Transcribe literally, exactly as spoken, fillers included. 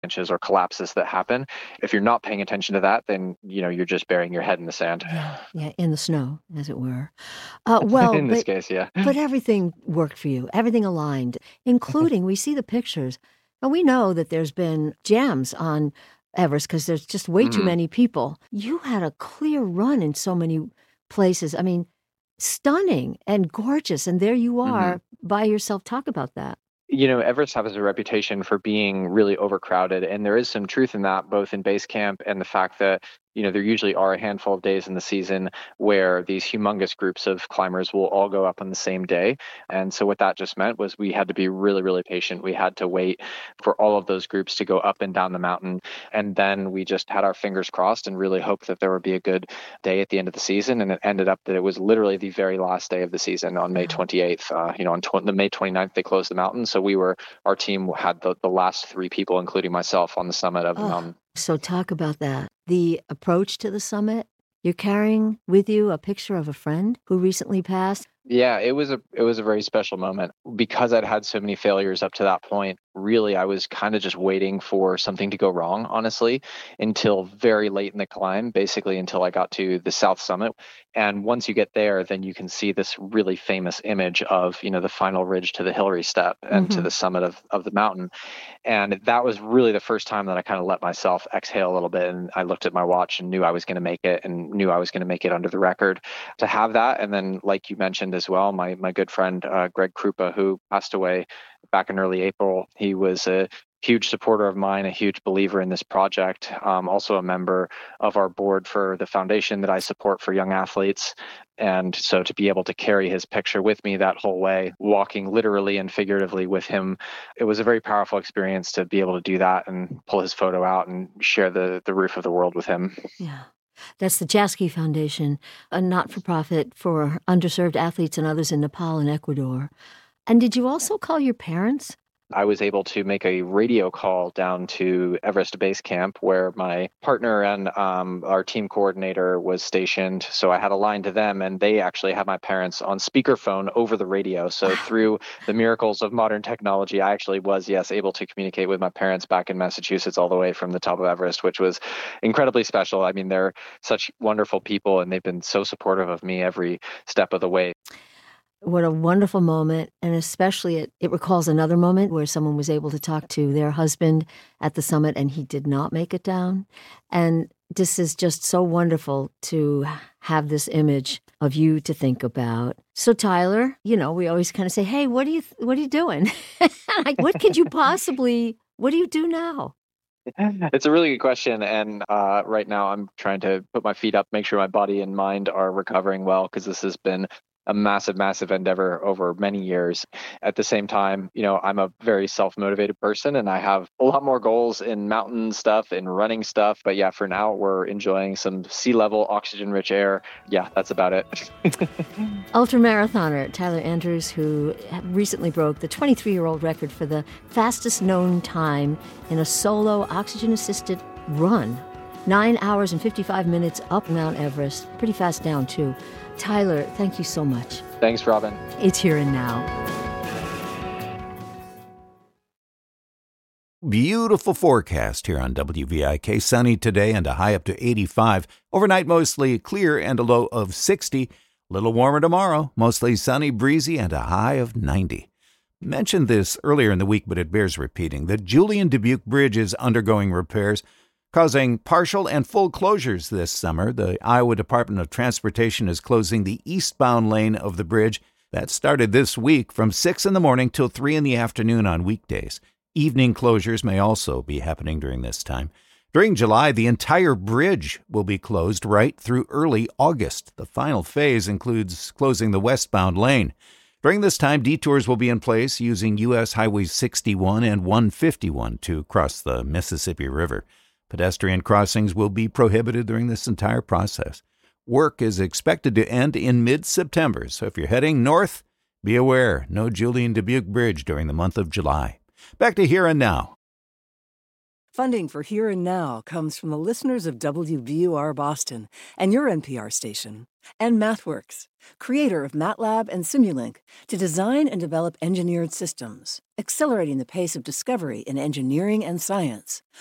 or collapses that happen. If you're not paying attention to that, then, you know, you're just burying your head in the sand. Yeah, yeah, in the snow, as it were. Uh, well, In this but case, yeah. but everything worked for you. Everything aligned, including we see the pictures, and we know that there's been jams on Everest because there's just way too Mhm. many people. You had a clear run in so many places. I mean, stunning and gorgeous, and there you are Mhm. by yourself. Talk about that. You know, Everest has a reputation for being really overcrowded, and there is some truth in that, both in base camp and the fact that, you know, there usually are a handful of days in the season where these humongous groups of climbers will all go up on the same day. And so what that just meant was we had to be really, really patient. We had to wait for all of those groups to go up and down the mountain. And then we just had our fingers crossed and really hoped that there would be a good day at the end of the season. And it ended up that it was literally the very last day of the season on May twenty-eighth. Uh, you know, on tw- the May twenty-ninth, they closed the mountain. So we were, our team had the, the last three people, including myself, on the summit of the Oh, mountain. so talk about that. The approach to the summit. You're carrying with you a picture of a friend who recently passed. Yeah, it was a it was a very special moment because I'd had so many failures up to that point. Really, I was kind of just waiting for something to go wrong, honestly, until very late in the climb, basically until I got to the South Summit. And once you get there, then you can see this really famous image of, you know, the final ridge to the Hillary Step and to Mhm. the summit of, of the mountain. And that was really the first time that I kind of let myself exhale a little bit. And I looked at my watch and knew I was going to make it and knew I was going to make it under the record to have that. And then, like you mentioned as well, my, my good friend, uh, Greg Krupa, who passed away back in early April, he was a huge supporter of mine, a huge believer in this project, um, also a member of our board for the foundation that I support for young athletes. And so to be able to carry his picture with me that whole way, walking literally and figuratively with him, it was a very powerful experience to be able to do that and pull his photo out and share the, the roof of the world with him. Yeah. That's the Jasky Foundation, a not-for-profit for underserved athletes and others in Nepal and Ecuador. And did you also call your parents? I was able to make a radio call down to Everest Base Camp where my partner and um, our team coordinator was stationed. So I had a line to them, and they actually had my parents on speakerphone over the radio. So through the miracles of modern technology, I actually was, yes, able to communicate with my parents back in Massachusetts all the way from the top of Everest, which was incredibly special. I mean, they're such wonderful people, and they've been so supportive of me every step of the way. What a wonderful moment, and especially it, it recalls another moment where someone was able to talk to their husband at the summit and he did not make it down. And this is just so wonderful to have this image of you to think about. So Tyler, you know, we always kind of say, hey, what are you, what are you doing? Like, what could you possibly, what do you do now? It's a really good question. And uh, right now I'm trying to put my feet up, make sure my body and mind are recovering well, because this has been a massive, massive endeavor over many years. At the same time, you know, I'm a very self-motivated person and I have a lot more goals in mountain stuff and running stuff. But yeah, for now, we're enjoying some sea level, oxygen rich air. Yeah, that's about it. Ultramarathoner Tyler Andrews, who recently broke the twenty-three-year-old record for the fastest known time in a solo oxygen-assisted run. Nine hours and fifty-five minutes up Mount Everest. Pretty fast down, too. Tyler, thank you so much. Thanks, Robin. It's Here and Now. Beautiful forecast here on W V I K. Sunny today and a high up to eighty-five. Overnight, mostly clear and a low of sixty. A little warmer tomorrow, mostly sunny, breezy, and a high of ninety. Mentioned this earlier in the week, but it bears repeating. The Julian Dubuque Bridge is undergoing repairs, causing partial and full closures this summer. The Iowa Department of Transportation is closing the eastbound lane of the bridge. That started this week from six in the morning till three in the afternoon on weekdays. Evening closures may also be happening during this time. During July, the entire bridge will be closed right through early August. The final phase includes closing the westbound lane. During this time, detours will be in place using U S Highway sixty-one and one fifty-one to cross the Mississippi River. Pedestrian crossings will be prohibited during this entire process. Work is expected to end in mid-September, so if you're heading north, be aware, no Julian Dubuque Bridge during the month of July. Back to Here and Now. Funding for Here and Now comes from the listeners of W B U R Boston and your N P R station, and MathWorks, creator of MATLAB and Simulink, to design and develop engineered systems, accelerating the pace of discovery in engineering and science.